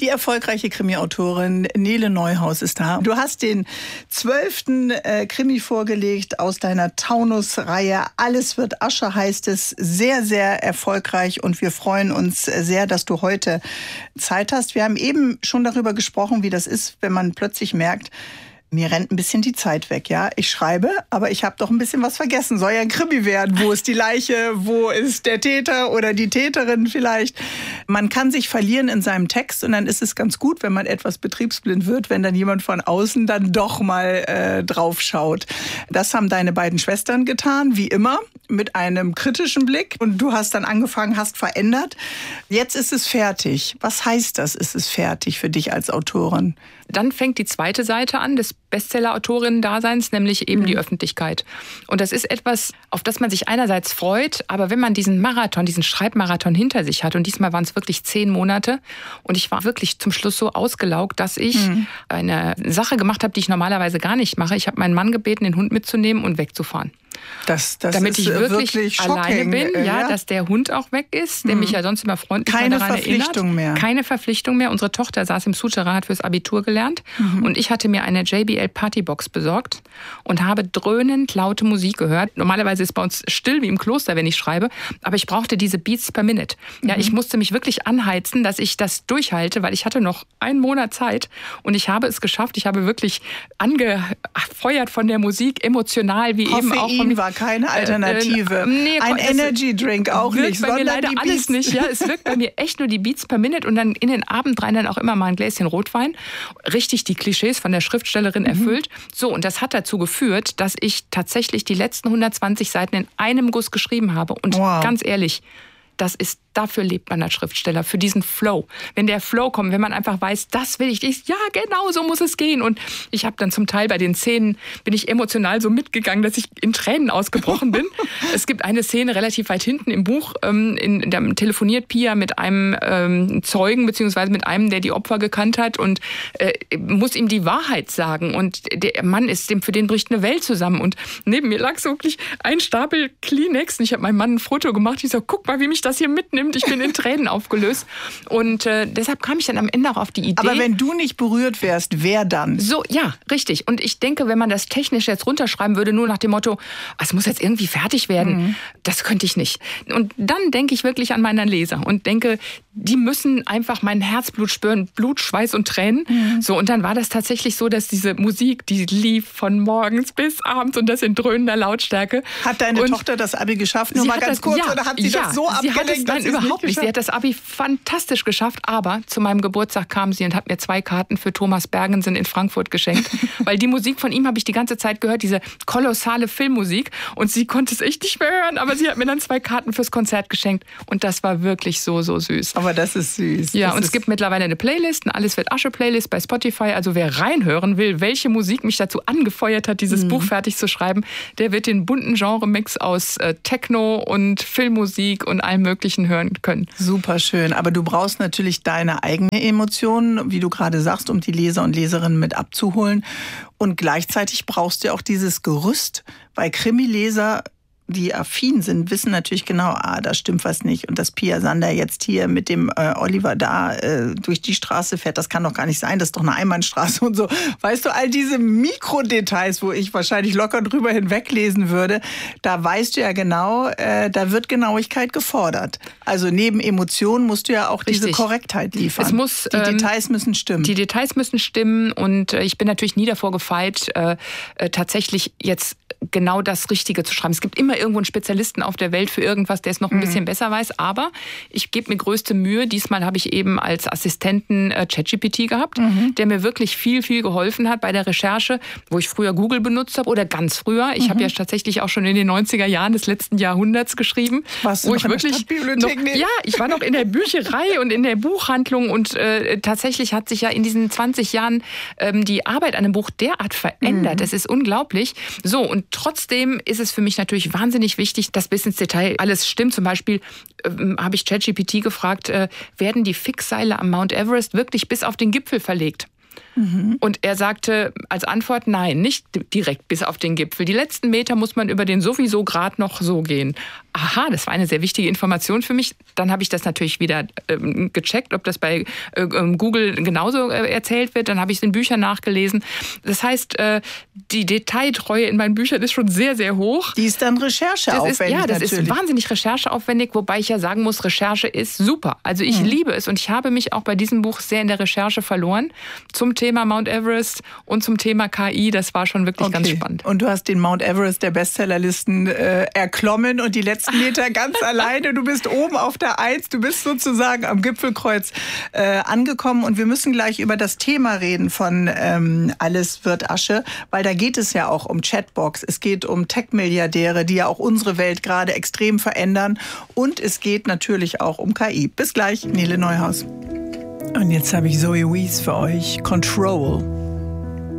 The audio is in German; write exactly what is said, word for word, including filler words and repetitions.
Die erfolgreiche Krimi-Autorin Nele Neuhaus ist da. Du hast den zwölften äh, Krimi vorgelegt aus deiner Taunus-Reihe. Alles wird Asche heißt es. Sehr, sehr erfolgreich und wir freuen uns sehr, dass du heute Zeit hast. Wir haben eben schon darüber gesprochen, wie das ist, wenn man plötzlich merkt, mir rennt ein bisschen die Zeit weg, ja. Ich schreibe, aber ich habe doch ein bisschen was vergessen. Soll ja ein Krimi werden. Wo ist die Leiche? Wo ist der Täter oder die Täterin vielleicht? Man kann sich verlieren in seinem Text und dann ist es ganz gut, wenn man etwas betriebsblind wird, wenn dann jemand von außen dann doch mal äh, drauf schaut. Das haben deine beiden Schwestern getan, wie immer, mit einem kritischen Blick. Und du hast dann angefangen, hast verändert. Jetzt ist es fertig. Was heißt das, ist es fertig für dich als Autorin? Dann fängt die zweite Seite an des Bestseller-Autorinnen-Daseins, nämlich eben mhm. die Öffentlichkeit. Und das ist etwas, auf das man sich einerseits freut, aber wenn man diesen Marathon, diesen Schreibmarathon hinter sich hat, und diesmal waren es wirklich zehn Monate, und ich war wirklich zum Schluss so ausgelaugt, dass ich mhm. eine Sache gemacht habe, die ich normalerweise gar nicht mache. Ich habe meinen Mann gebeten, den Hund mitzunehmen und wegzufahren. Das, das Damit ist ich wirklich, wirklich alleine bin, ja, ja, dass der Hund auch weg ist, der mhm. mich ja sonst immer freundlich Keine daran Verpflichtung erinnert. mehr. Keine Verpflichtung mehr. Unsere Tochter saß im Souterrain, hat fürs Abitur gelernt mhm. und ich hatte mir eine J B L Partybox besorgt und habe dröhnend laute Musik gehört. Normalerweise ist bei uns still wie im Kloster, wenn ich schreibe, aber ich brauchte diese Beats per Minute. Ja, mhm. ich musste mich wirklich anheizen, dass ich das durchhalte, weil ich hatte noch einen Monat Zeit und ich habe es geschafft. Ich habe wirklich angefeuert von der Musik, emotional wie Koffein eben auch von war keine Alternative. Äh, nee, ein Energy Drink auch wirkt nicht. Bei mir leider alles nicht. Ja, es wirkt bei mir echt nur die Beats per Minute und dann in den Abend rein dann auch immer mal ein Gläschen Rotwein. Richtig die Klischees von der Schriftstellerin mhm. erfüllt. So, und das hat dazu geführt, dass ich tatsächlich die letzten hundertzwanzig Seiten in einem Guss geschrieben habe. Und wow. ganz ehrlich, das ist, dafür lebt man als Schriftsteller, für diesen Flow. Wenn der Flow kommt, wenn man einfach weiß, das will ich, ich ja genau, so muss es gehen. Und ich habe dann zum Teil bei den Szenen, bin ich emotional so mitgegangen, dass ich in Tränen ausgebrochen bin. Es gibt eine Szene relativ weit hinten im Buch, ähm, in, in der telefoniert Pia mit einem ähm, Zeugen, beziehungsweise mit einem, der die Opfer gekannt hat und äh, muss ihm die Wahrheit sagen. Und der Mann ist, dem, für den bricht eine Welt zusammen. Und neben mir lag so wirklich ein Stapel Kleenex. Und ich habe meinem Mann ein Foto gemacht. Ich so, guck mal, wie mich das hier mitnimmt. Ich bin in Tränen aufgelöst. Und äh, deshalb kam ich dann am Ende auch auf die Idee. Aber wenn du nicht berührt wärst, wer dann? So, ja, richtig. Und ich denke, wenn man das technisch jetzt runterschreiben würde, nur nach dem Motto, es muss jetzt irgendwie fertig werden, mhm. das könnte ich nicht. Und dann denke ich wirklich an meinen Leser und denke, die müssen einfach mein Herzblut spüren, Blut, Schweiß und Tränen. Mhm. So, und dann war das tatsächlich so, dass diese Musik, die lief von morgens bis abends und das in dröhnender Lautstärke. Hat deine und Tochter das Abi geschafft? Nur mal ganz das, kurz, ja, oder hat sie ja, das so abgelenkt, hat es, nein, dass überhaupt nicht nicht. Sie hat das Abi fantastisch geschafft, aber zu meinem Geburtstag kam sie und hat mir zwei Karten für Thomas Bergensen in Frankfurt geschenkt, weil die Musik von ihm habe ich die ganze Zeit gehört, diese kolossale Filmmusik, und sie konnte es echt nicht mehr hören, aber sie hat mir dann zwei Karten fürs Konzert geschenkt und das war wirklich so, so süß. Aber das ist süß. Ja, das und es gibt mittlerweile eine Playlist, eine Alles wird Asche Playlist bei Spotify, also wer reinhören will, welche Musik mich dazu angefeuert hat, dieses mhm. Buch fertig zu schreiben, der wird den bunten Genre-Mix aus äh, Techno und Filmmusik und allem Möglichen hören können. Super schön, aber du brauchst natürlich deine eigene Emotionen, wie du gerade sagst, um die Leser und Leserinnen mit abzuholen. Und gleichzeitig brauchst du auch dieses Gerüst, weil Krimileser, die affin sind, wissen natürlich genau, ah, da stimmt was nicht. Und dass Pia Sander jetzt hier mit dem äh, Oliver da äh, durch die Straße fährt, das kann doch gar nicht sein, das ist doch eine Einbahnstraße und so. Weißt du, all diese Mikrodetails, wo ich wahrscheinlich locker drüber hinweglesen würde, da weißt du ja genau, äh, da wird Genauigkeit gefordert. Also neben Emotionen musst du ja auch Richtig. Diese Korrektheit liefern. Es muss, die ähm, Details müssen stimmen. Die Details müssen stimmen und äh, ich bin natürlich nie davor gefeit, äh, äh, tatsächlich jetzt genau das Richtige zu schreiben. Es gibt immer irgendwo einen Spezialisten auf der Welt für irgendwas, der es noch ein mhm. bisschen besser weiß. Aber ich gebe mir größte Mühe. Diesmal habe ich eben als Assistenten äh, ChatGPT gehabt, mhm. der mir wirklich viel, viel geholfen hat bei der Recherche, wo ich früher Google benutzt habe oder ganz früher. Ich mhm. habe ja tatsächlich auch schon in den neunziger Jahren des letzten Jahrhunderts geschrieben. Warst wo du ich noch wirklich in der Stadtbibliothek? Noch, ja, ich war noch in der Bücherei und in der Buchhandlung und äh, tatsächlich hat sich ja in diesen zwanzig Jahren ähm, die Arbeit an einem Buch derart verändert. Das mhm. ist unglaublich. So, und trotzdem ist es für mich natürlich wahnsinnig wichtig, dass bis ins Detail alles stimmt. Zum Beispiel ähm, habe ich ChatGPT gefragt, äh, werden die Fixseile am Mount Everest wirklich bis auf den Gipfel verlegt? Mhm. Und er sagte als Antwort, nein, nicht direkt bis auf den Gipfel. Die letzten Meter muss man über den sowieso gerade noch so gehen. aha, das war eine sehr wichtige Information für mich. Dann habe ich das natürlich wieder ähm, gecheckt, ob das bei äh, Google genauso äh, erzählt wird. Dann habe ich es in Büchern nachgelesen. Das heißt, äh, die Detailtreue in meinen Büchern ist schon sehr, sehr hoch. Die ist dann rechercheaufwendig. Das ist, ja, das natürlich. ist wahnsinnig rechercheaufwendig, wobei ich ja sagen muss, Recherche ist super. Also ich hm. liebe es und ich habe mich auch bei diesem Buch sehr in der Recherche verloren zum Thema Mount Everest und zum Thema K I. Das war schon wirklich okay. ganz spannend. Und du hast den Mount Everest der Bestsellerlisten äh, erklommen und die letzten Meter ganz alleine. Du bist oben auf der Eins, du bist sozusagen am Gipfelkreuz äh, angekommen und wir müssen gleich über das Thema reden von ähm, Alles wird Asche, weil da geht es ja auch um Chatbox, es geht um Tech-Milliardäre, die ja auch unsere Welt gerade extrem verändern und es geht natürlich auch um K I. Bis gleich, Nele Neuhaus. Und jetzt habe ich Zoe Wees für euch, Control.